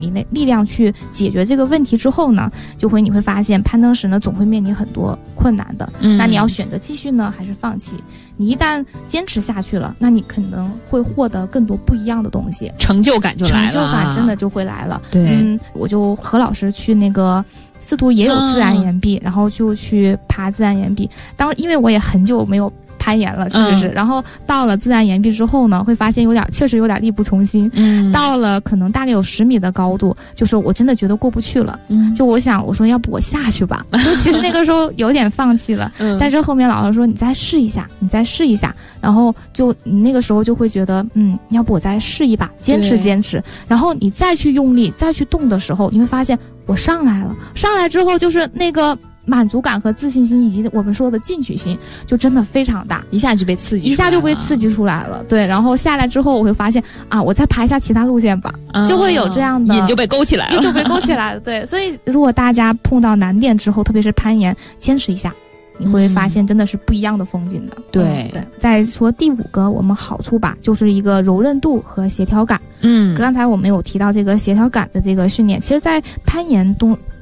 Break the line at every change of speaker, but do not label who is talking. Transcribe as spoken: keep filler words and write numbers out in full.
你那力量去解决这个问题之后呢，就会你会发现攀登时呢总会面临很多困难的。嗯，那你要选择继续呢，还是放弃？你一旦坚持下去了，那你可能会获得更多不一样的东西，
成就感就来了，
成就感真的就会来了。
对，
嗯，我就和老师去那个司徒也有自然岩壁，嗯、然后就去爬自然岩壁。当因为我也很久没有攀岩了，其实是、嗯，然后到了自然岩壁之后呢，会发现有点确实有点力不从心。嗯，到了可能大概有十米的高度，就是我真的觉得过不去了。嗯，就我想我说要不我下去吧，就其实那个时候有点放弃了。嗯，但是后面老师说你再试一下，你再试一下，然后就你那个时候就会觉得，嗯，要不我再试一把，坚持坚持，然后你再去用力再去动的时候，你会发现我上来了，上来之后就是那个满足感和自信心以及我们说的进取心就真的非常大，
一下就被刺激出来了，
一下就被刺激出来了。对，然后下来之后我会发现啊，我再爬一下其他路线吧，嗯、就会有这样的
瘾就被勾起来了，
瘾就被勾起来了。对，所以如果大家碰到难点之后，特别是攀岩，坚持一下，你会发现真的是不一样的风景的。
嗯、对、
嗯、对。再说第五个我们好处吧，就是一个柔韧度和协调感。嗯，刚才我们有提到这个协调感的这个训练，其实在攀岩中